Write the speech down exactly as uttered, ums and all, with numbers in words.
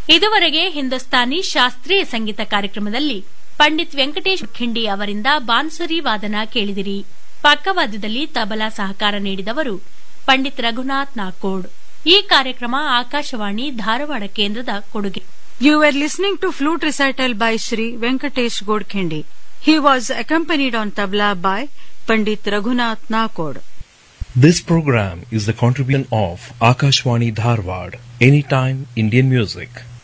ಇದುವರೆಗೆ ಹಿಂದೂಸ್ತಾನಿ ಶಾಸ್ತ್ರೀಯ ಸಂಗೀತ ಕಾರ್ಯಕ್ರಮದಲ್ಲಿ ಪಂಡಿತ್ ವೆಂಕಟೇಶ್ ಖಿಂಡಿ ಅವರಿಂದ ಬಾನ್ಸುರಿ ವಾದನ ಕೇಳಿದಿರಿ. ಪಕ್ಕವಾದ್ಯದಲ್ಲಿ ತಬಲಾ ಸಹಕಾರ ನೀಡಿದವರು ಪಂಡಿತ್ ರಘುನಾಥ್ ನಾಕೋಡ್. ಈ ಕಾರ್ಯಕ್ರಮ ಆಕಾಶವಾಣಿ ಧಾರವಾಡ ಕೇಂದ್ರದ ಕೊಡುಗೆ. You were listening to flute recital by Shri Venkatesh Godkhindi. He was accompanied on tabla by Pandit Raghunath Nakod. This program is the contribution of Akashwani Dharwad, Anytime Indian Music.